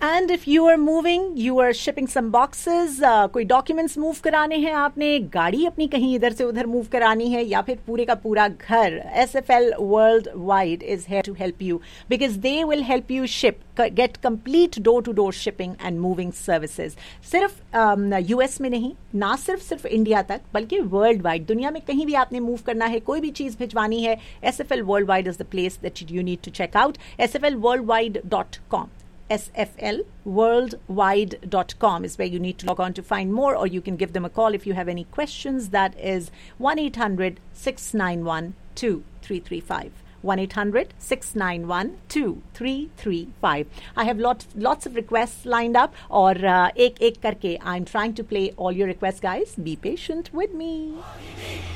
And if you are moving, you are shipping some boxes, कोई documents move कराने हैं आपने, गाड़ी अपनी कहीं इधर से उधर move करानी है, या फिर पूरे का पूरा घर, SFL Worldwide is here to help you because they will help you get complete door-to-door shipping and moving services. सिर्फ US में नहीं, ना सिर्फ इंडिया तक, बल्कि worldwide, दुनिया में कहीं भी आपने move करना है, कोई भी चीज़ भिजवानी है, SFL Worldwide is the place that you need to check out. SFLworldwide.com. SFLworldwide.com is where you need to log on to find more, or you can give them a call if you have any questions. That is 1-800-691-2335. 1-800-691-2335. I have lots of requests lined up, और एक एक करके I'm trying to play all your requests, guys. Be patient with me.